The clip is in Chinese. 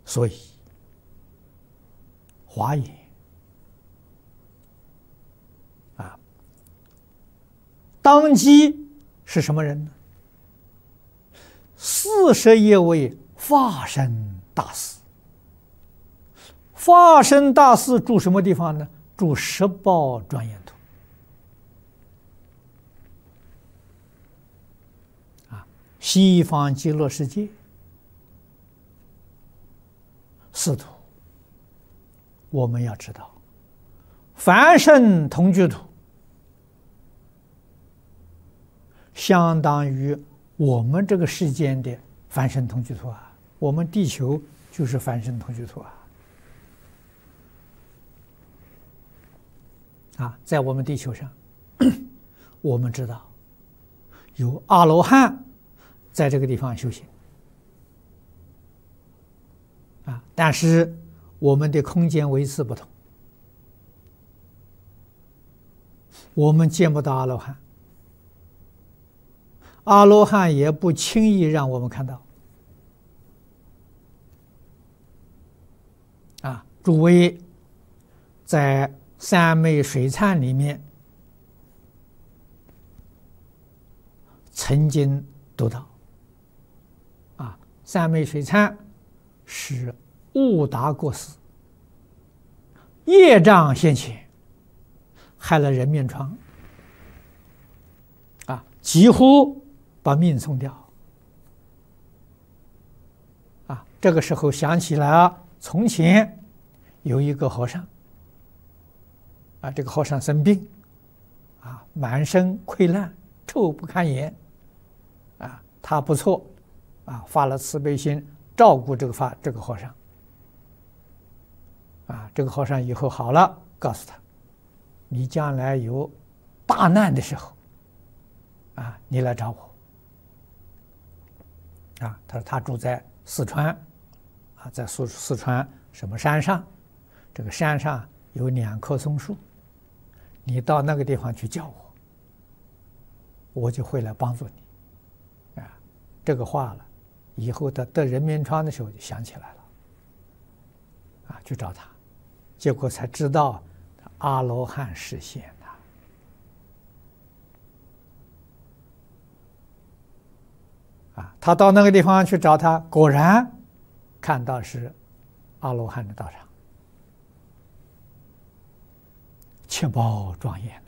所以华严当机是什么人呢？41位法身大士。法身大士住什么地方呢？住十报庄严土。西方极乐世界四土，我们要知道，凡圣同居土相当于我们这个世间的凡圣同居土啊，我们地球就是凡圣同居土在我们地球上，我们知道有阿罗汉在这个地方修行但是我们的空间维次不同，我们见不到阿罗汉，阿罗汉也不轻易让我们看到诸位在三昧水忏里面曾经读到三昧水忏是悟达过失，业障现前，害了人面疮几乎把命送掉这个时候想起来从前有一个和尚这个和尚生病满身溃烂，臭不堪言他不错发了慈悲心，照顾这个和尚这个和尚以后好了，告诉他，你将来有大难的时候你来找我他说他住在四川在四川什么山上，这个山上有2棵松树，你到那个地方去叫我，我就会来帮助你这个话了以后他得人面疮的时候就想起来了去找他，结果才知道阿罗汉示现他到那个地方去找他，果然看到是阿罗汉的道场，切报庄严